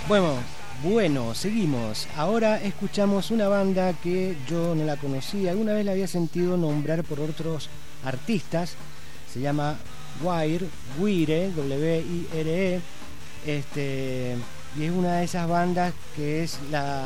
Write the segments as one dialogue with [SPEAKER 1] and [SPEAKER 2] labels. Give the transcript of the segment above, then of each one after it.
[SPEAKER 1] Bueno, seguimos. Ahora escuchamos una banda que yo no la conocía. Alguna vez la había sentido nombrar por otros artistas. Se llama Wire, W-I-R-E. Y es una de esas bandas que es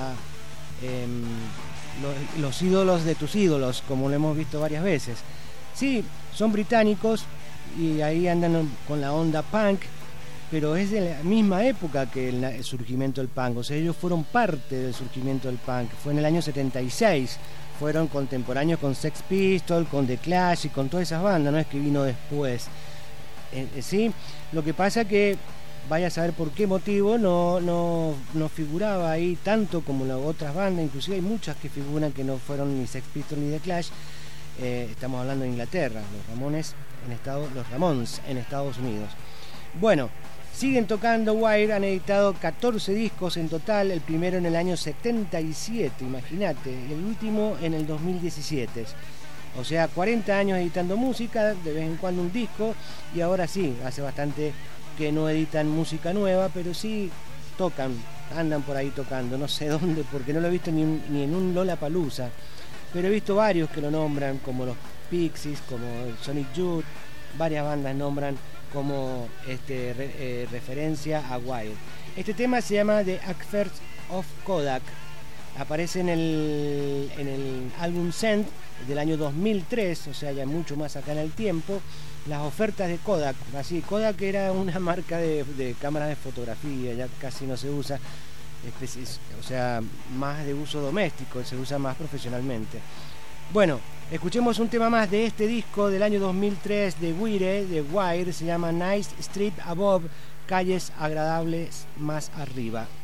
[SPEAKER 1] los ídolos de tus ídolos, como lo hemos visto varias veces. Sí, son británicos y ahí andan con la onda punk, pero es de la misma época que el surgimiento del punk. O sea, ellos fueron parte del surgimiento del punk. Fue en el año 76. Fueron contemporáneos con Sex Pistols, con The Clash y con todas esas bandas. No es que vino después. ¿Sí? Lo que pasa que vaya a saber por qué motivo no figuraba ahí tanto como las otras bandas. Inclusive hay muchas que figuran que no fueron ni Sex Pistols ni The Clash. Estamos hablando de Inglaterra, los Ramones en Estados Unidos. Bueno, siguen tocando Wire, han editado 14 discos en total, el primero en el año 77, imagínate, y el último en el 2017. O sea, 40 años editando música, de vez en cuando un disco, y ahora sí, hace bastante que no editan música nueva, pero sí tocan, andan por ahí tocando, no sé dónde, porque no lo he visto ni en un Lollapalooza, pero he visto varios que lo nombran, como los Pixies, como Sonic Youth, varias bandas nombran como referencia a Wire. Este tema se llama The Affairs of Kodak. Aparece en el álbum Send del año 2003, o sea, ya mucho más acá en el tiempo. Las ofertas de Kodak, así, Kodak era una marca de cámaras de fotografía, ya casi no se usa, o sea, más de uso doméstico, se usa más profesionalmente. Bueno, escuchemos un tema más de este disco del año 2003 de Wire, se llama Nice Street Above, calles agradables más arriba.